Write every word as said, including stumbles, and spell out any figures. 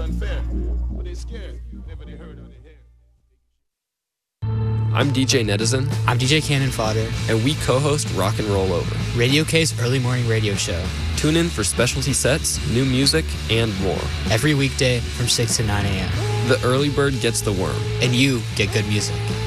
unfair. But they scared. Whenever they heard or they hear. I'm D J Netizen. I'm D J Cannon Fodder. And we co-host Rock and Roll Over, Radio K's early morning radio show. Tune in for specialty sets, new music, and more. Every weekday from six to nine a.m. The early bird gets the worm. And you get good music.